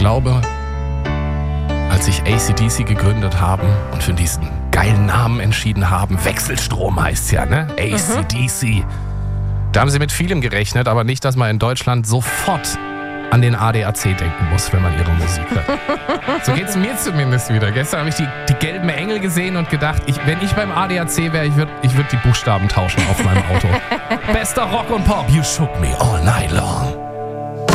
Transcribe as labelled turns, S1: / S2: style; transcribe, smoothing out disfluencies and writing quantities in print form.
S1: glaube, als sich AC/DC gegründet haben und für diesen geilen Namen entschieden haben, Wechselstrom heißt ja, ne? AC/DC. Da haben sie mit vielem gerechnet, aber nicht, dass man in Deutschland sofort an den ADAC denken muss, wenn man ihre Musik hört. So geht's mir zumindest wieder. Gestern habe ich die gelben Engel gesehen und gedacht, wenn ich beim ADAC wäre, ich würd die Buchstaben tauschen auf meinem Auto. Bester Rock und Pop, you shook me all night long.